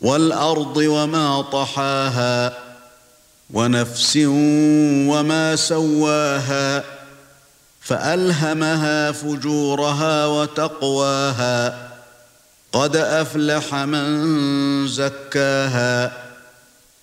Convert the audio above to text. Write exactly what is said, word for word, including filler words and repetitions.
وَالْأَرْضِ وَمَا طَحَاهَا وَنَفْسٍ وَمَا سَوَّاهَا فَأَلْهَمَهَا فُجُورَهَا وَتَقْوَاهَا قَدْ أَفْلَحَ مَن زَكَّاهَا